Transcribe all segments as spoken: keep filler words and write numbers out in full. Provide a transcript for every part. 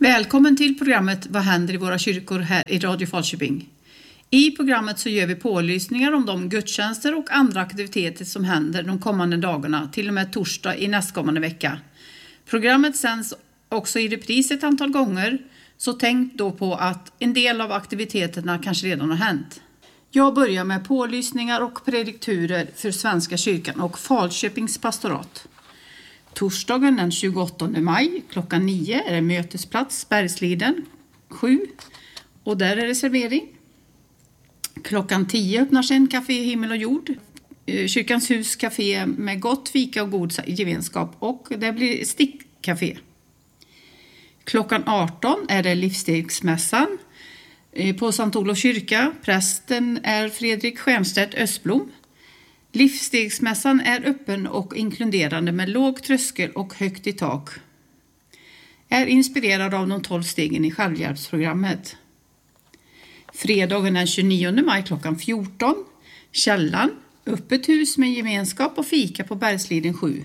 Välkommen till programmet Vad händer i våra kyrkor här i Radio Falköping. I programmet så gör vi pålysningar om de gudstjänster och andra aktiviteter som händer de kommande dagarna, till och med torsdag i nästkommande vecka. Programmet sänds också i repris ett antal gånger, så tänk då på att en del av aktiviteterna kanske redan har hänt. Jag börjar med pålysningar och predikturer för Svenska kyrkan och Falköpings pastorat. Torsdagen den tjugoåttonde maj klockan nio är det mötesplats Bergsliden sju och där är det servering. Klockan tio öppnar sen Café Himmel och Jord, Kyrkans hus café med gott fika och god gemenskap, och det blir stickcafé. Klockan arton är det livsstegsmässan på Sankt Olof kyrka. Prästen är Fredrik Stjernstedt Östblom. Livsstegsmässan är öppen och inkluderande med låg tröskel och högt i tak. Är inspirerad av de tolv stegen i självhjälpsprogrammet. Fredagen den tjugonionde maj klockan fjorton. Källan, öppet hus med gemenskap och fika på Bergsliden sju.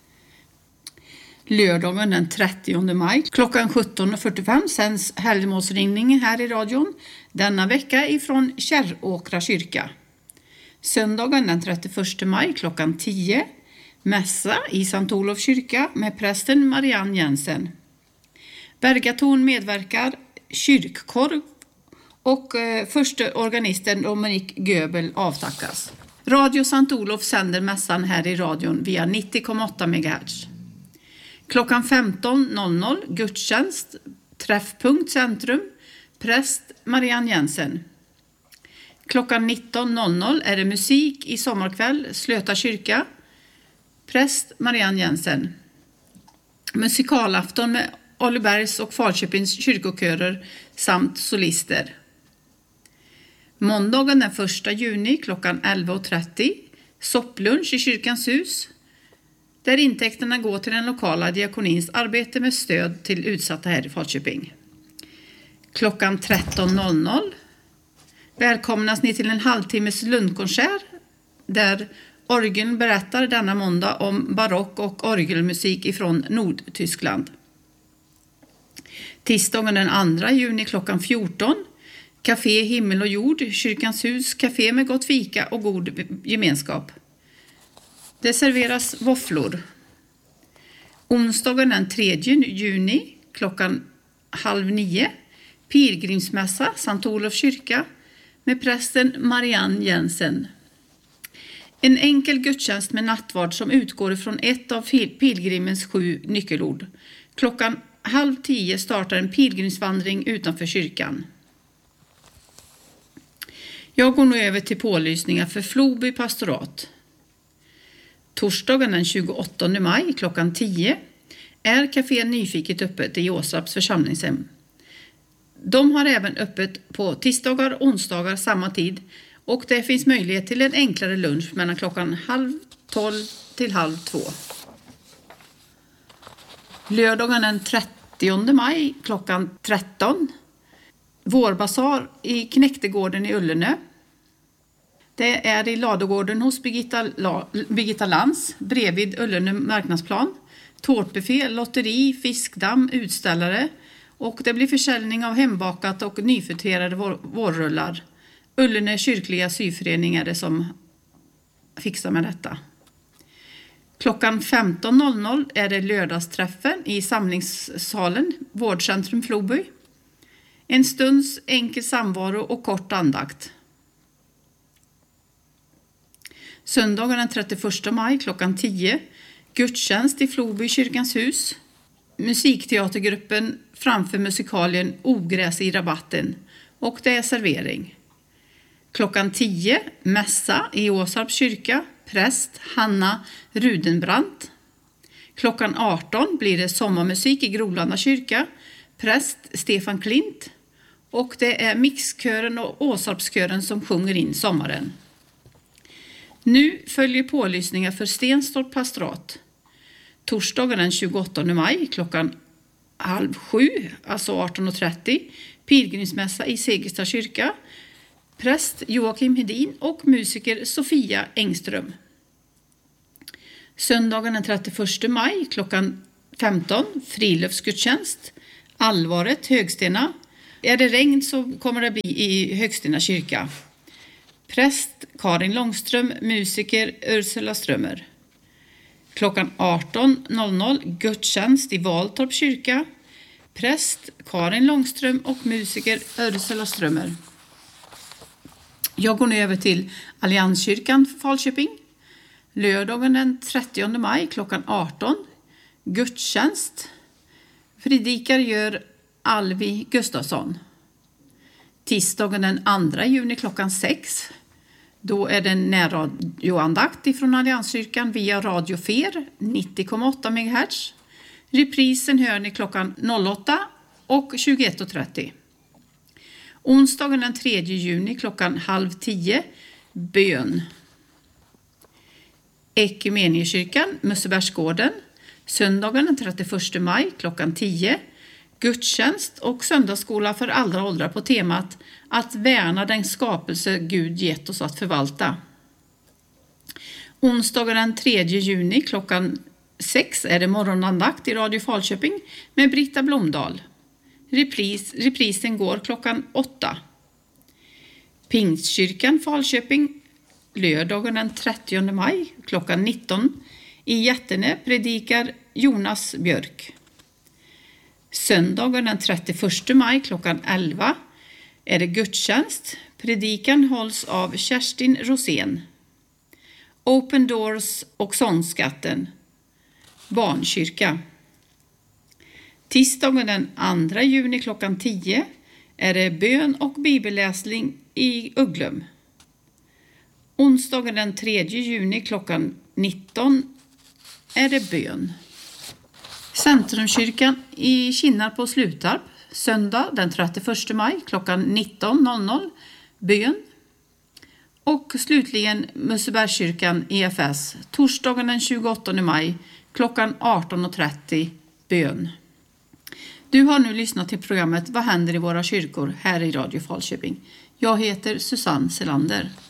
Lördagen den trettionde maj klockan sjutton fyrtiofem sänds helgmålsringningen här i radion. Denna vecka ifrån Kärråkra kyrka. Söndagen den trettioförsta maj klockan tio. Mässa i Sankt Olof kyrka med prästen Marianne Jensen. Bergatorn medverkar, kyrkkorv och eh, första organisten Dominik Göbel avtackas. Radio Sankt Olof sänder mässan här i radion via nittio komma åtta megahertz. Klockan femton gudstjänst, träffpunkt centrum, präst Marianne Jensen. Klockan nitton är det musik i sommarkväll, Slöta kyrka, präst Marianne Jensen. Musikalafton med Ollebergs och Falköpings kyrkokörer samt solister. Måndagen den första juni klockan elva trettio, sopplunch i Kyrkans hus, där intäkterna går till den lokala diakonins arbete med stöd till utsatta här i Falköping. Klockan tretton välkomnas ni till en halvtimmes lundkonsert där orgeln berättar denna måndag om barock och orgelmusik ifrån Nordtyskland. Tisdagen den andra juni klockan fjorton, Café Himmel och Jord, Kyrkans hus café med gott fika och god gemenskap. Det serveras våfflor. Onsdagen den tredje juni klockan halv nio, pilgrimsmässa Sankt Olof kyrka med prästen Marianne Jensen. En enkel gudstjänst med nattvard som utgår från ett av pilgrimens sju nyckelord. Klockan halv tio startar en pilgrimsvandring utanför kyrkan. Jag går nu över till pålysningar för Floby pastorat. Torsdagen den tjugoåttonde maj klockan tio är Café Nyfiket öppet i Åsarps församlingshem. De har även öppet på tisdagar och onsdagar samma tid, och det finns möjlighet till en enklare lunch mellan klockan halv tolv till halv två. Lördagen den trettionde maj klockan tretton. Vårbasar i Knäktegården i Ullene. Det är i ladugården hos Birgitta, La, Birgitta Lans bredvid Ullene marknadsplan. Tårtbuffé, lotteri, fiskdamm, utställare, och det blir försäljning av hembakat och nyfriterade vår, vårrullar. Ullene kyrkliga syförening är det som fixar med detta. Klockan femton är det lördagsträffen i samlingssalen, Vårdcentrum Floby. En stunds enkel samvaro och kort andakt. Söndagen den trettioförsta maj klockan tio, gudstjänst i Floby kyrkans hus. Musikteatergruppen framför musikalien Ogräs i rabatten, och det är servering. Klockan tio, mässa i Åsarps kyrka, präst Hanna Rudenbrandt. Klockan arton blir det sommarmusik i Grolanda kyrka, präst Stefan Klint, och det är mixkören och Åsarpskören som sjunger in sommaren. Nu följer pålysningar för Stenstorp pastorat. Torsdagen den tjugoåttonde maj klockan halv sju, alltså arton trettio, pilgrimsmässa i Segersta kyrka, präst Joakim Hedin och musiker Sofia Engström. Söndagen den trettioförsta maj klockan femton, friluftsgudstjänst, Allvaret, Högstena. Är det regn så kommer det bli i Högstena kyrka. Präst Karin Långström, musiker Ursula Strömmer. Klockan arton noll noll gudstjänst i Valtorp kyrka. Präst Karin Långström och musiker Ursula Strömmer. Jag går nu över till Allianskyrkan Falköping. Lördagen den trettionde maj klockan arton. Gudstjänst. Predikar gör Alvi Gustafsson. Tisdagen den andra juni klockan sex. Då är det en närradioandakt ifrån Allianskyrkan via Radio Fer nittio komma åtta megahertz. Reprisen hör ni klockan åtta och tjugoett trettio. Onsdagen den tredje juni klockan halv tio. Bön. Ekumeniekyrkan Mussebergsgården. Söndagen den trettioförsta maj klockan tio. Gudstjänst och söndagsskola för alla åldrar på temat att värna den skapelse Gud gett oss att förvalta. Onsdagen den tredje juni klockan sex är det morgonandakt i Radio Falköping med Britta Blomdahl. Repris, reprisen går klockan åtta. Pingstkyrkan Falköping lördagen den trettionde maj klockan nitton. I Jättene predikar Jonas Björk. Söndagen den trettioförsta maj klockan elva är det gudstjänst. Predikan hålls av Kerstin Rosén. Open Doors och sångskatten. Barnkyrka. Tisdagen den andra juni klockan tio är det bön och bibelläsning i Ugglum. Onsdagen den tredje juni klockan nitton är det bön. Centrumkyrkan i Kinnarp på Slutarp. Söndag den trettioförsta maj klockan nitton noll noll. Bön. Och slutligen Mussebergskyrkan E F S. Torsdagen den tjugoåttonde maj klockan arton trettio. Bön. Du har nu lyssnat till programmet Vad händer i våra kyrkor här i Radio Falköping. Jag heter Susanne Selander.